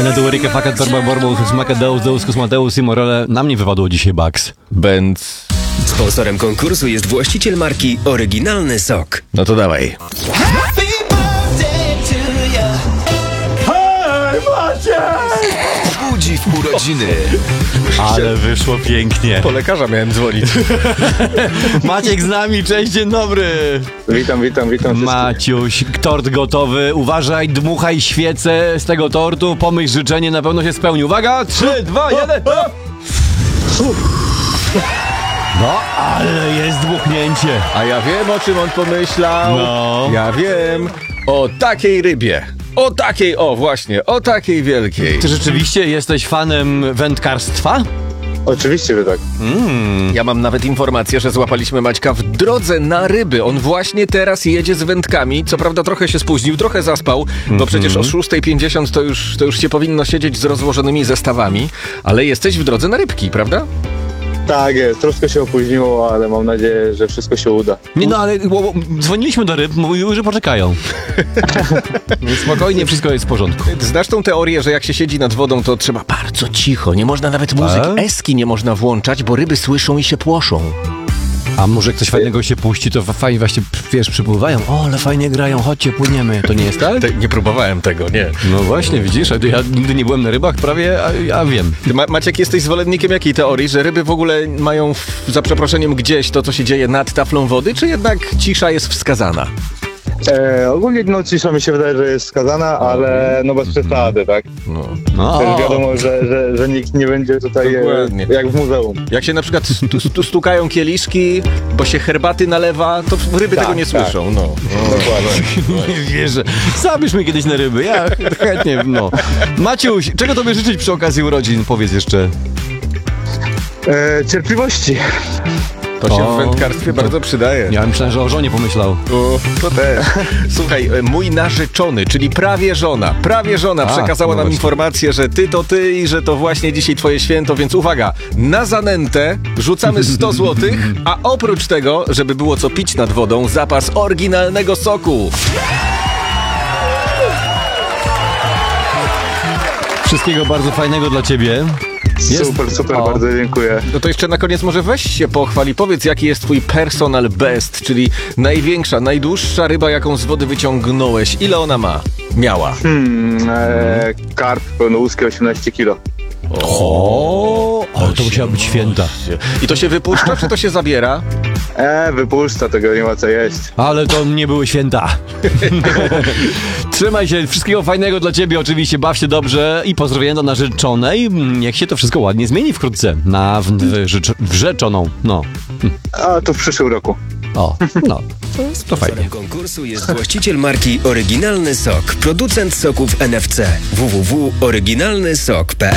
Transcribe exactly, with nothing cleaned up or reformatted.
Eneduerike, fakat, torba, borbus, smakedeus, deus, kosmateus i morele. Nam nie wypadło dzisiaj Bugs. Benz. Sponsorem konkursu jest właściciel marki Oryginalny Sok. No to dawaj. Hej, Maciek! Budzi w urodziny. Ale wyszło pięknie. Po lekarza miałem dzwonić. Maciek z nami, cześć, dzień dobry. Witam, witam, witam wszystkich. Maciuś, tort gotowy. Uważaj, dmuchaj świecę z tego tortu. Pomyśl życzenie, na pewno się spełni. Uwaga, trzy, dwa, jeden. No, ale jest dmuchnięcie. A ja wiem, o czym on pomyślał. No. Ja wiem. O takiej rybie. O takiej, o właśnie, o takiej wielkiej. Ty rzeczywiście jesteś fanem wędkarstwa? Oczywiście, że tak. Mm. Ja mam nawet informację, że złapaliśmy Maćka w drodze na ryby. On właśnie teraz jedzie z wędkami. Co prawda trochę się spóźnił, trochę zaspał, bo przecież o szósta pięćdziesiąt to już, to już się powinno siedzieć z rozłożonymi zestawami. Ale jesteś w drodze na rybki, prawda? Tak jest, troszkę się opóźniło, ale mam nadzieję, że wszystko się uda. Nie no, ale bo, bo, dzwoniliśmy do ryb, mówiły, że poczekają. Więc spokojnie, wszystko jest w porządku. Znasz tą teorię, że jak się siedzi nad wodą, to trzeba bardzo cicho. Nie można nawet muzyki A? eski nie można włączać, bo ryby słyszą i się płoszą. A może ktoś fajnego się puści, to fajnie właśnie, wiesz, przypływają. O, ale fajnie grają, chodźcie, płyniemy. To nie jest tak? Te, nie próbowałem tego, nie. No właśnie, widzisz, a ja nigdy nie byłem na rybach prawie, a ja wiem. Ty, Ma- Maciek, jesteś zwolennikiem jakiej teorii? Że ryby w ogóle mają, w, za przeproszeniem, gdzieś to, co się dzieje nad taflą wody, czy jednak cisza jest wskazana? E, ogólnie no, cisza mi się wydaje, że jest wskazana, ale no bez przesady, tak? No. No, Też wiadomo, że, że, że nikt nie będzie tutaj Dokładnie. e, jak w muzeum. Jak się na przykład stu, stu, stukają kieliszki, bo się herbaty nalewa, to ryby Tak, tego nie tak. słyszą. No. Dokładnie. nie wierzę. Zabierz mnie kiedyś na ryby, ja chętnie, no. Maciuś, czego tobie życzyć przy okazji urodzin? Powiedz jeszcze. E, cierpliwości. To się O, w wędkarstwie to- bardzo przydaje. Ja myślałem, że o żonie pomyślał. O, to też. Słuchaj, mój narzeczony, czyli prawie żona, prawie żona A, przekazała no nam właśnie. informację, że ty to ty i że to właśnie dzisiaj twoje święto, więc uwaga, na zanętę rzucamy sto złotych, a oprócz tego, żeby było co pić nad wodą, zapas oryginalnego soku. Wszystkiego bardzo fajnego dla ciebie. Jest- Super, super, o. bardzo dziękuję. No to jeszcze na koniec może weź się pochwal i powiedz, jaki jest twój personal best, czyli największa, najdłuższa ryba, jaką z wody wyciągnąłeś. Ile ona ma? Miała. Hmm, e, karp pełnołuski osiemnaście kilo. O, ale to musiała być święta. I to się wypuszcza, czy to się zabiera? E, wypuszcza, tego nie ma co jeść. Ale to nie były święta. Trzymaj się, wszystkiego fajnego dla ciebie, oczywiście, baw się dobrze i pozdrowienia do narzeczonej. Niech się to wszystko ładnie zmieni wkrótce na w, w, rzecz- wrzeczoną. No, A to w przyszłym roku. o, no, to, to fajnie. Sponsorem konkursu jest właściciel marki Oryginalny Sok. Producent soków N F C. w w w kropka oryginalny sok kropka p l